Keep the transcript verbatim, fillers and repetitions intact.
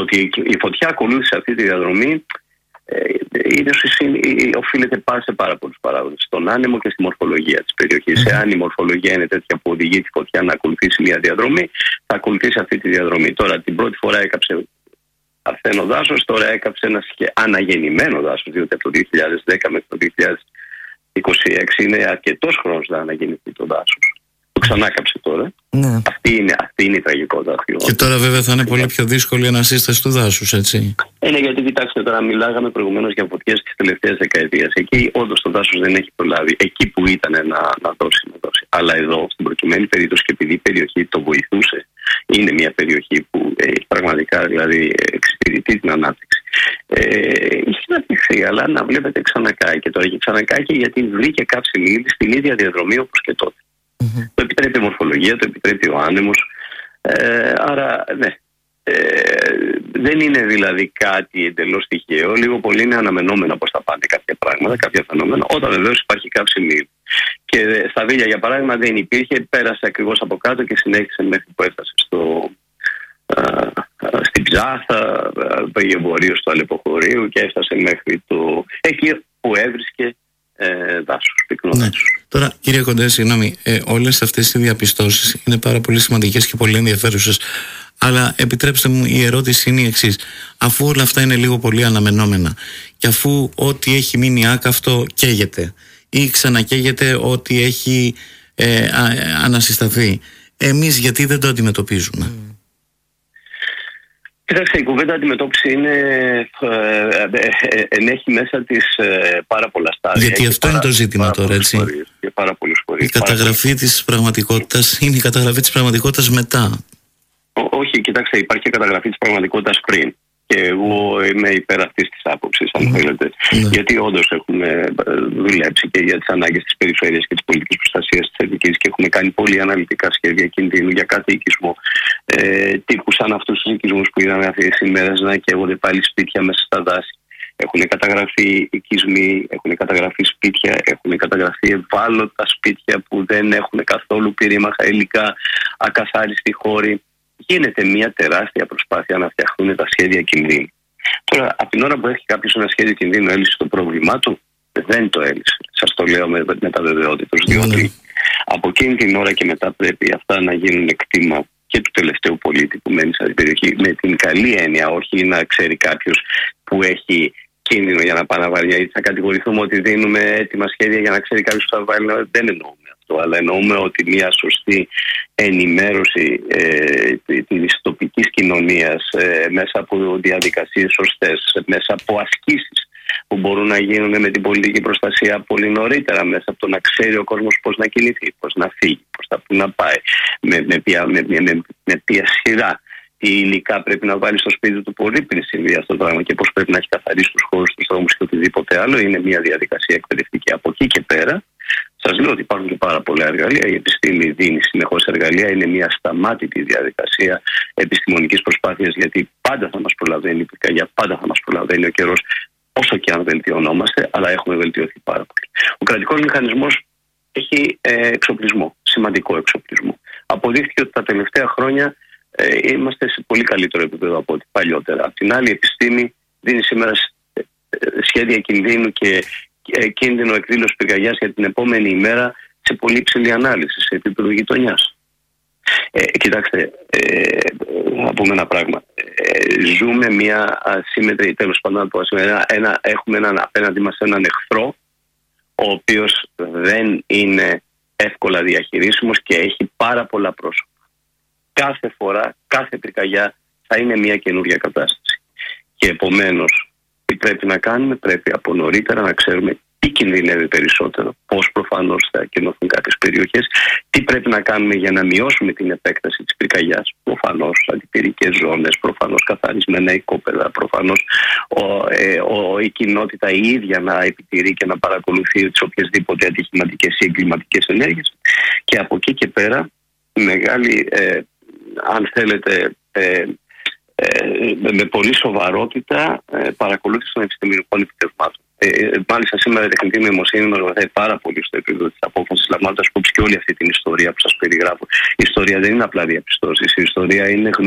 ότι η φωτιά ακολούθησε αυτή τη διαδρομή ε, είναι, οφείλεται πάρα σε πάρα πολλούς παράγοντες. Στον άνεμο και στη μορφολογία της περιοχής. Mm. Εάν η μορφολογία είναι τέτοια που οδηγεί τη φωτιά να ακολουθήσει μια διαδρομή, θα ακολουθήσει αυτή τη διαδρομή. Τώρα, την πρώτη φορά έκαψε αρθένο δάσος, τώρα έκαψε ένα αναγεννημένο δάσος, διότι από το δύο χιλιάδες δέκα μέχρι το δύο χιλιάδες είκοσι έξι είναι αρκετός χρόνος να αναγεννηθεί το δάσος. Το ξανάκαψε τώρα. Ναι. Αυτή, είναι, αυτή είναι η τραγικότητα. Και τώρα βέβαια θα είναι πολύ πιο δύσκολη η ανασύσταση του δάσους, έτσι. Είναι γιατί, κοιτάξτε, τώρα μιλάγαμε προηγουμένως για φωτιές της τελευταίας δεκαετίας. Εκεί όντως το δάσος δεν έχει προλάβει. Εκεί που ήταν να, να δώσει, να δώσει. Αλλά εδώ, στην προκειμένη περίπτωση, και επειδή η περιοχή το βοηθούσε, είναι μια περιοχή που ε, πραγματικά δηλαδή εξυπηρετεί την ανάπτυξη. Ε, είχε αναπτυχθεί, αλλά να βλέπετε ξανακάει. Και τώρα έχει ξανακάει γιατί βρήκε κάψιμη ύλη στην ίδια διαδρομή όπως και τότε. Mm-hmm. Το επιτρέπει η μορφολογία, το επιτρέπει ο άνεμος. Ε, άρα, ναι. Ε, δεν είναι δηλαδή κάτι εντελώς τυχαίο. Λίγο πολύ είναι αναμενόμενα πώς θα πάνε κάποια πράγματα, κάποια φαινόμενα, όταν βεβαίως υπάρχει κάψιμη ύλη. Και στα Βίλια, για παράδειγμα, δεν υπήρχε, πέρασε ακριβώς από κάτω και συνέχισε μέχρι που έφτασε στο, α, α, στην Ψάθα, πήγε βορείως στο Αλεποχωρίου και έφτασε μέχρι το εκεί που έβρισκε ε, δάσος, πυκνό ναι. δάσος. Τώρα, κύριε Κοντέ, συγγνώμη, ε, όλες αυτές οι διαπιστώσεις είναι πάρα πολύ σημαντικές και πολύ ενδιαφέρουσες. Αλλά επιτρέψτε μου, η ερώτηση είναι η εξής. Αφού όλα αυτά είναι λίγο πολύ αναμενόμενα και αφού ό,τι έχει μείνει άκαυτο καίγεται ή ξανακαίγεται ό,τι έχει ε, α, ανασυσταθεί, εμείς γιατί δεν το αντιμετωπίζουμε? Mm. Κοιτάξτε, η κουβέντα αντιμετώπιση είναι, ε, ε, ε, ενέχει μέσα της ε, πάρα πολλά στάδια. Γιατί αυτό πάρα, είναι το ζήτημα τώρα, έτσι. Φορείς, και πάρα πολλούς φορείς, η καταγραφή της πραγματικότητας είναι η καταγραφή της πραγματικότητας μετά. Ό, όχι, κοιτάξτε, υπάρχει και καταγραφή της πραγματικότητας πριν. Και εγώ είμαι υπέρ αυτής της άποψης, αν mm. θέλετε. Mm. Γιατί όντως έχουμε δουλέψει και για τις ανάγκες της περιφέρειας και της πολιτικής προστασίας της Αττικής και έχουμε κάνει πολύ αναλυτικά σχέδια κινδύνου για κάθε οικισμό. Ε, τύπου σαν αυτούς τους οικισμούς που είδαμε αυτές τις ημέρες να καίγονται πάλι σπίτια μέσα στα δάση. Έχουν καταγραφεί οικισμοί, έχουν καταγραφεί σπίτια, έχουν καταγραφεί ευάλωτα σπίτια που δεν έχουν καθόλου πυρήμαχα υλικά, ακαθάριστοι χώροι. Γίνεται μια τεράστια προσπάθεια να φτιαχτούν τα σχέδια κινδύνου. Τώρα, από την ώρα που έχει κάποιος ένα σχέδιο κινδύνου έλυσε το πρόβλημά του, δεν το έλυσε. Σας το λέω με, με τα βεβαιότητος, διότι mm. από εκείνη την ώρα και μετά πρέπει αυτά να γίνουν κτήμα και του τελευταίου πολίτη που μένει σε αυτή την περιοχή. Με την καλή έννοια, όχι να ξέρει κάποιος που έχει κίνδυνο για να πάει να βάλει. Γιατί θα κατηγορηθούμε ότι δίνουμε έτοιμα σχέδια για να ξέρει κάποιος που θα βάλει. Δεν εννοούμε αυτό, αλλά εννοούμε ότι μια σωστή ενημέρωση ε, της τοπικής κοινωνίας ε, μέσα από διαδικασίες σωστές, μέσα από ασκήσεις που μπορούν να γίνουν με την πολιτική προστασία πολύ νωρίτερα, μέσα από το να ξέρει ο κόσμος πώς να κινηθεί, πώς να φύγει, πώς θα που να πάει, με, με, ποια, με, με, με, με ποια σειρά, τι υλικά πρέπει να βάλει στο σπίτι του πολύ πριν συμβεί αυτό το πράγμα και πώς πρέπει να έχει καθαρίσει τους χώρους, τους δρόμους και οτιδήποτε άλλο. Είναι μια διαδικασία εκπαιδευτική. Από εκεί και πέρα, σας λέω ότι υπάρχουν και πάρα πολλά εργαλεία. Η επιστήμη δίνει συνεχώς εργαλεία. Είναι μια ασταμάτητη διαδικασία επιστημονικής προσπάθειας, γιατί πάντα θα μας προλαβαίνει η πυρκαγιά, πάντα θα μας προλαβαίνει ο καιρός, όσο και αν βελτιωνόμαστε, αλλά έχουμε βελτιωθεί πάρα πολύ. Ο κρατικός μηχανισμός έχει ε, εξοπλισμό, σημαντικό εξοπλισμό. Αποδείχθηκε ότι τα τελευταία χρόνια ε, είμαστε σε πολύ καλύτερο επίπεδο από ό,τι παλιότερα. Απ' την άλλη, η επιστήμη δίνει σήμερα σχέδια κινδύνου και κίνδυνο εκδήλωση πυρκαγιάς για την επόμενη ημέρα σε πολύ ψηλή ανάλυση, σε επίπεδο γειτονιάς. Ε, κοιτάξτε, ε, να πούμε ένα πράγμα. Ε, ζούμε μια ασύμμετρη, τέλος πάντων, ένα, ένα, έχουμε έναν, απέναντι μας έναν εχθρό, ο οποίος δεν είναι εύκολα διαχειρίσιμος και έχει πάρα πολλά πρόσωπα. Κάθε φορά, κάθε πυρκαγιά θα είναι μια καινούργια κατάσταση. Και επομένως, τι πρέπει να κάνουμε? Πρέπει από νωρίτερα να ξέρουμε τι κινδυνεύει περισσότερο, πώς προφανώς θα κενωθούν κάποιες περιοχές, τι πρέπει να κάνουμε για να μειώσουμε την επέκταση της πυρκαγιάς. Προφανώς αντιπυρικές ζώνες, προφανώς καθαρισμένα οικόπεδα, προφανώς ο, ε, ο, η κοινότητα η ίδια να επιτηρεί και να παρακολουθεί τις οποιασδήποτε ατυχηματικές ή εγκληματικές ενέργειες. Και από εκεί και πέρα, μεγάλη, ε, αν θέλετε, ε, Ε, με πολύ σοβαρότητα ε, παρακολούθηση των επιστημονικών επιτευγμάτων. Ε, μάλιστα, σήμερα η τεχνητή νοημοσύνη μας βοηθάει πάρα πολύ στο επίπεδο της απόφασης, λαμβάνοντας υπόψη και όλη αυτή την ιστορία που σας περιγράφω. Η ιστορία δεν είναι απλά διαπιστώσεις, η ιστορία είναι